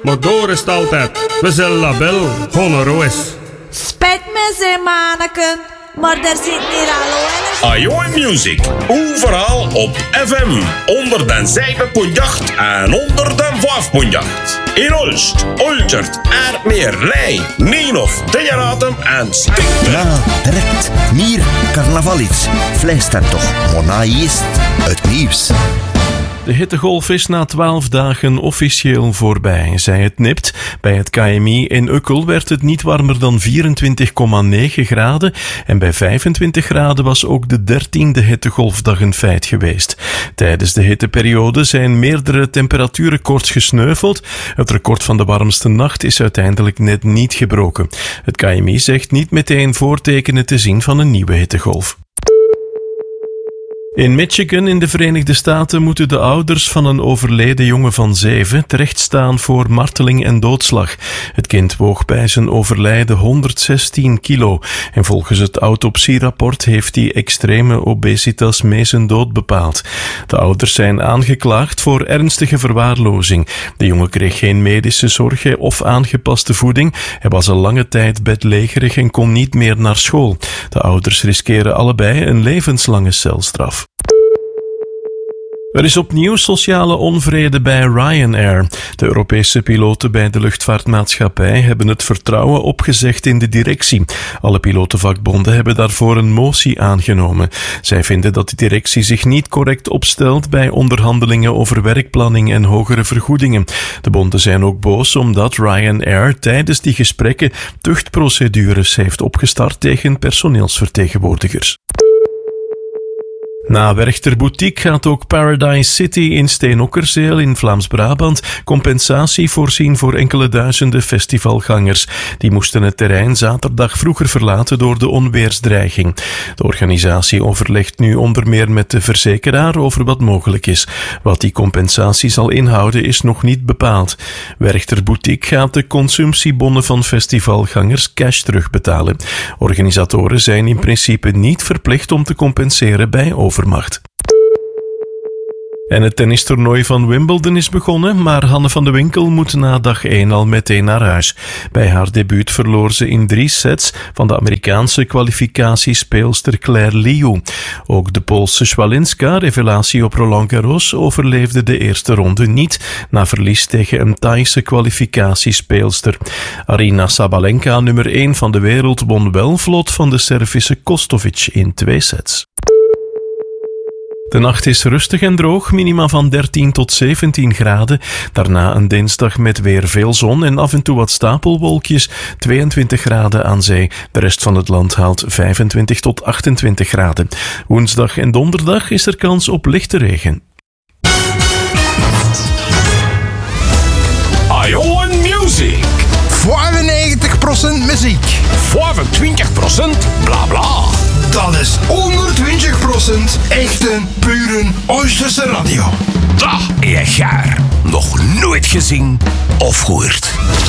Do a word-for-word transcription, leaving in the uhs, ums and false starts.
maar door is het altijd. We zijn label, honoroos. Spijt me, zei manneken, maar daar zit hier al een. Ajoy Music, overal op F M, onder den zeven punt acht en onder den vijf punt acht. In Olst, Oltert, Aardmeer, Lei, Nienhof, Tejeratem en Sticht. Ja, direct. Meer carnavalits. Fluister toch, Mona is het nieuws. De hittegolf is na twaalf dagen officieel voorbij, zei het nipt. Bij het K M I in Ukkel werd het niet warmer dan vierentwintig komma negen graden en bij vijfentwintig graden was ook de dertiende hittegolfdag een feit geweest. Tijdens de hitteperiode zijn meerdere temperatuurrecords gesneuveld. Het record van de warmste nacht is uiteindelijk net niet gebroken. Het K M I zegt niet meteen voortekenen te zien van een nieuwe hittegolf. In Michigan in de Verenigde Staten moeten de ouders van een overleden jongen van zeven terechtstaan voor marteling en doodslag. Het kind woog bij zijn overlijden honderdzestien kilo en volgens het autopsierapport heeft hij extreme obesitas mee zijn dood bepaald. De ouders zijn aangeklaagd voor ernstige verwaarlozing. De jongen kreeg geen medische zorgen of aangepaste voeding. Hij was al lange tijd bedlegerig en kon niet meer naar school. De ouders riskeren allebei een levenslange celstraf. Er is opnieuw sociale onvrede bij Ryanair. De Europese piloten bij de luchtvaartmaatschappij hebben het vertrouwen opgezegd in de directie. Alle pilotenvakbonden hebben daarvoor een motie aangenomen. Zij vinden dat de directie zich niet correct opstelt bij onderhandelingen over werkplanning en hogere vergoedingen. De bonden zijn ook boos omdat Ryanair tijdens die gesprekken tuchtprocedures heeft opgestart tegen personeelsvertegenwoordigers. Na Werchter Boutique gaat ook Paradise City in Steenokkerzeel in Vlaams-Brabant compensatie voorzien voor enkele duizenden festivalgangers. Die moesten het terrein zaterdag vroeger verlaten door de onweersdreiging. De organisatie overlegt nu onder meer met de verzekeraar over wat mogelijk is. Wat die compensatie zal inhouden is nog niet bepaald. Werchter Boutique gaat de consumptiebonnen van festivalgangers cash terugbetalen. Organisatoren zijn in principe niet verplicht om te compenseren bij overmacht. En het tennistoernooi van Wimbledon is begonnen, maar Hanne van de Winkel moet na dag één al meteen naar huis. Bij haar debuut verloor ze in drie sets van de Amerikaanse kwalificatiespeelster Claire Liu. Ook de Poolse Swalinska, revelatie op Roland Garros, overleefde de eerste ronde niet, na verlies tegen een Thaise kwalificatiespeelster. Aryna Sabalenka, nummer één van de wereld, won wel vlot van de Servische Kostovic in twee sets. De nacht is rustig en droog, minima van dertien tot zeventien graden. Daarna een dinsdag met weer veel zon en af en toe wat stapelwolkjes, tweeëntwintig graden aan zee. De rest van het land haalt vijfentwintig tot achtentwintig graden. Woensdag en donderdag is er kans op lichte regen. Ajoy Music, vijfennegentig procent muziek. vijfentwintig procent bla bla. Dat is honderdtwintig procent echte, pure Oosterse radio. Dat, je gaar. Nog nooit gezien of gehoord.